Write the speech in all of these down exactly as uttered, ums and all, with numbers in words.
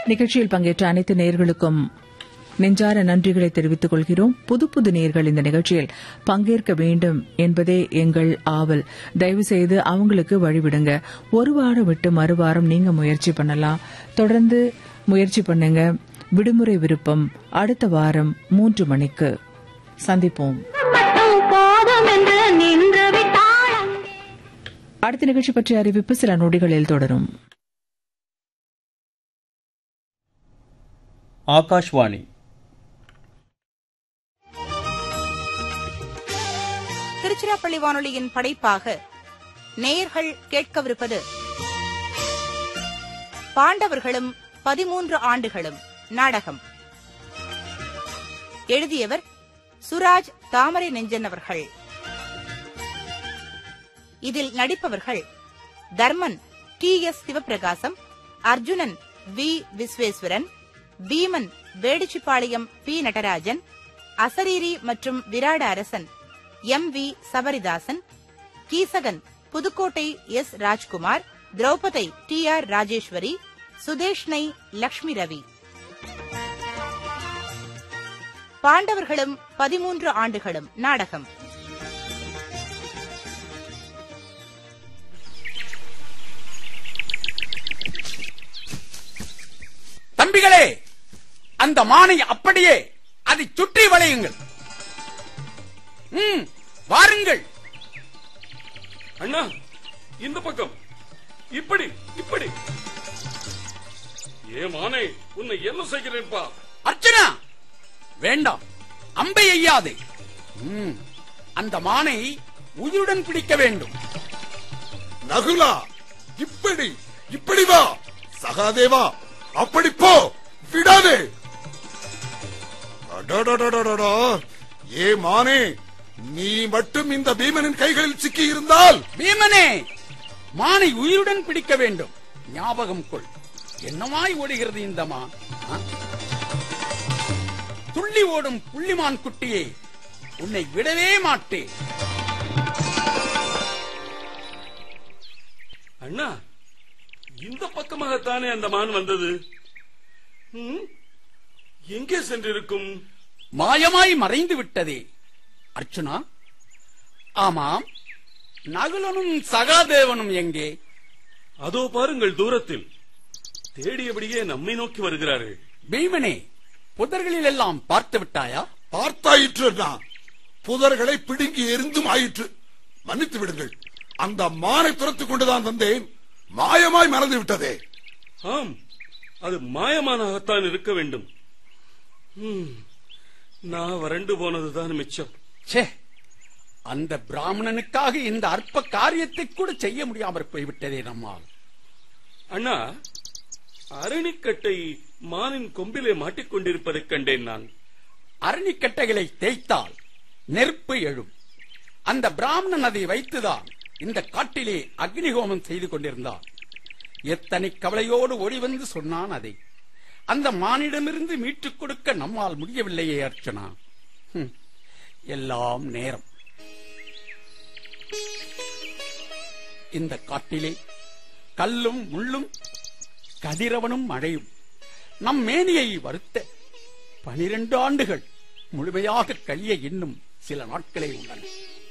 நிகழ்ச்சியில் பங்கேற்ற அனைத்து நேயர்களுக்கும் நெஞ்சார நன்றிகளை தெரிவித்துக் கொள்கிறோம். புது புது நேயர்கள் இந்த நிகழ்ச்சியில் பங்கேற்க வேண்டும் என்பதே எங்கள் ஆவல். தயவு செய்து அவங்களுக்கு வழிவிடுங்க. ஒரு வாரம் விட்டு மறுவாரம் நீங்க முயற்சி பண்ணலாம். தொடர்ந்து முயற்சி பண்ணுங்க. விடுமுறை விருப்பம் அடுத்த வாரம் மூன்று மணிக்கு சந்திப்போம். அடுத்த நிகழ்ச்சி பற்றிய அறிவிப்பு சில நொடிகளில் தொடரும். ஆகாஷ்வாணி திருச்சிராப்பள்ளி வானொலியின் படைப்பாக நேயர்கள் கேட்கவிருப்பது பாண்டவர்களும் பதிமூன்று ஆண்டுகளும் நாடகம். எழுதியவர் சுராஜ் தாமரை நெஞ்சன் அவர்கள். இதில் நடிப்பவர்கள் Dharman D S Sivaprakasam, Arjunan we Visweswaran, Bheeman Vedichipalayam B Natarajan, அசரீரி மற்றும் விராட அரசன் M V Sabaridasan, Kichaka Pudukkottai S Rajkumar, Draupadi D R Rajeswari, Sudeshnai Lakshmi Ravi. பாண்டவர்களும் பதிமூன்று ஆண்டுகளும் நாடகம். தம்பிகளே, அந்த மானை அப்படியே அதை சுற்றி வளையுங்கள். ம், வாருங்கள். அண்ணா, இந்த பக்கம், இப்படி இப்படி. ஏ மானே, உன்னை என்ன செய்கிறேன்பா? அர்ச்சனா, வேண்டாம், அம்பை எய்யாதே. ம், அந்த மானை உயிருடன் பிடிக்க வேண்டும். நகுலா, இப்படி இப்படி வா. சகாதேவா, அப்படி போ, விடாதே. அடடடடடடா, ஏ மானே, நீ மட்டும் இந்த பீமனின் கைகளில் சிக்கி இருந்தால். பீமனே, மானை உயிருடன் பிடிக்க வேண்டும். ஞாபகம் கொள். என்னமாய் ஓடுகிறது இந்த மான்? துள்ளி ஓடும் புள்ளிமான் குட்டியே, உன்னை விடவே மாட்டேன். அண்ணா, இந்த பக்கமாகத்தானே அந்த மான் வந்தது. எங்கே சென்றிருக்கும்? மாயமாய் மறைந்து விட்டதே. அர்ச்சுனா, ஆமாம், நகுலனும் சகாதேவனும் எங்கே? அதோ பாருங்கள், தூரத்தில் தேடியபடியே நம்மை நோக்கி வருகிறார்கள். பீமனே, புதர்களில் எல்லாம் பார்த்து விட்டாயா? பார்த்தாயிற்று. புதர்களை பிடுங்கி எரிந்தும் ஆயிற்று. மன்னித்து விடுங்கள், அந்த மானை துரத்துக் கொண்டுதான் வந்தேன். மாயமாய் மறந்து விட்டதே. ஆம், அது மாயமானாகத்தான் இருக்க வேண்டும். நான் வறண்டு போனதுதான் மிச்சம். சே, அந்த பிராமணனுக்காக இந்த அற்ப காரியத்தை கூட செய்ய முடியாமற் போய்விட்டதே நம்மால். அண்ணா, அரணிக்கட்டை மானின் கொம்பிலே மாட்டிக்கொண்டிருப்பதைக் கண்டேன் நான். அரணிக்கட்டைகளை தேய்த்தால் நெருப்பு எழும். அந்த பிராமணன் அதை வைத்துதான் இந்த காட்டிலே அக்னிஹோமம் செய்து கொண்டிருந்தான். எத்தனை கவலையோடு ஓடி வந்து சொன்னான் அதை. அந்த மானிடமிருந்து மீட்டுக் கொடுக்க நம்மால் முடியவில்லையே அர்ச்சனா. எல்லாம் நேரம். இந்த காட்டிலே கல்லும் முள்ளும் கதிரவனும் மழையும் நம் மேனியை வருத்த பனிரெண்டு ஆண்டுகள் முழுமையாக கழிய இன்னும் சில நாட்களே உள்ளன.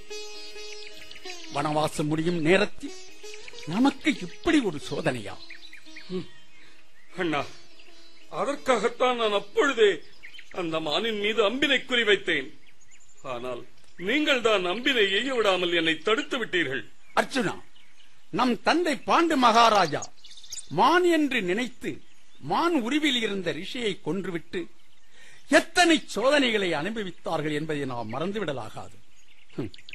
வனவாசம் முடியும் நேரத்தில் நமக்கு இப்படி ஒரு சோதனையா? அண்ணா, அதற்காகத்தான் நான் அப்பொழுதே அந்த மானின் மீது அம்பினை குறிவைத்தேன். ஆனால் நீங்கள் தான் அம்பினை எய்ய விடாமல் என்னை தடுத்து விட்டீர்கள். அர்ச்சுனா, நம் தந்தை பாண்டு மகாராஜா மான் என்று நினைத்து மான் உருவில் இருந்த ரிஷியை கொன்றுவிட்டு எத்தனை சோதனைகளை அனுபவித்தார்கள் என்பதை நாம் மறந்துவிடலாகாது.